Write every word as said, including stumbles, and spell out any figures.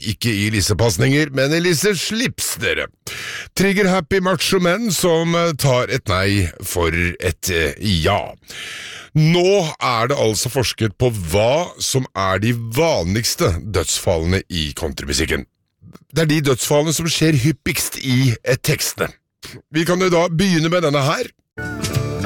ikke i lissepasninger, men i lisseslips, dere. Trigger-happy macho-menn som tar et nei for et ja. Nå er det altså forsket på hva som er de vanligste dødsfallene i countrymusikken. Det er de dødsfallene som skjer hyppigst i tekstene. Vi kan jo da begynne med denne her.